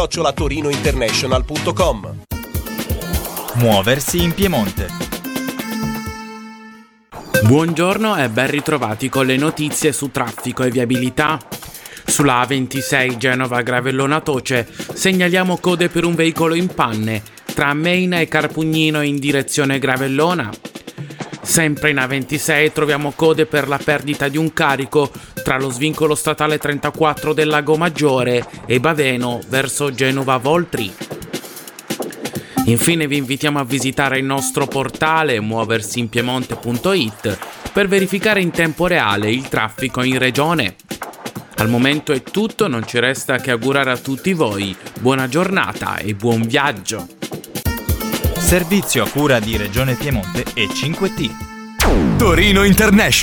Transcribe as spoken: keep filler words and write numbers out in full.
chiocciola torinointernational punto com. Muoversi in Piemonte. Buongiorno e ben ritrovati con le notizie su traffico e viabilità. Sulla A ventisei Genova-Gravellona-Toce segnaliamo code per un veicolo in panne tra Meina e Carpugnino in direzione Gravellona. Sempre in A ventisei troviamo code per la perdita di un carico tra lo svincolo statale trentaquattro del Lago Maggiore e Baveno verso Genova Voltri. Infine vi invitiamo a visitare il nostro portale muoversi in piemonte punto it per verificare in tempo reale il traffico in regione. Al momento è tutto, non ci resta che augurare a tutti voi buona giornata e buon viaggio. Servizio a cura di Regione Piemonte e cinque T. Torino International.